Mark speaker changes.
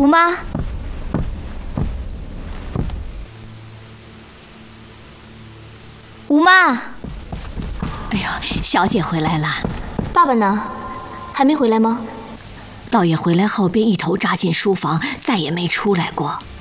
Speaker 1: 吴妈，吴妈，
Speaker 2: 哎呦，小姐回来了。
Speaker 1: 爸爸呢？还没回来吗？
Speaker 2: 老爷回来后便一头扎进书房，再也没出来过。